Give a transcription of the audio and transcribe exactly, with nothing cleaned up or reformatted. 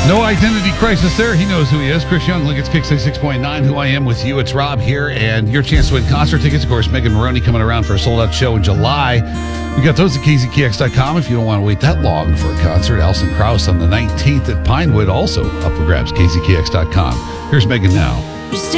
No identity crisis there. He knows who he is. Chris Young, Lincoln's Kick six point nine. Who I am with you. It's Rob here, and your chance to win concert tickets. Of course, Megan Maroney coming around for a sold-out show in July. We got those at K Z K X dot com if you don't want to wait that long for a concert. Alison Krauss on the nineteenth at Pinewood, also up for grabs. K Z K X dot com. Here's Megan now.